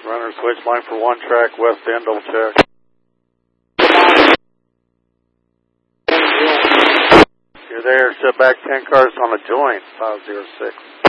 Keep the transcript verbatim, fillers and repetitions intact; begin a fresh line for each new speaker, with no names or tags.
Runner switch line for one track, west end, double check. You're there, set back ten cars on a joint, five zero six.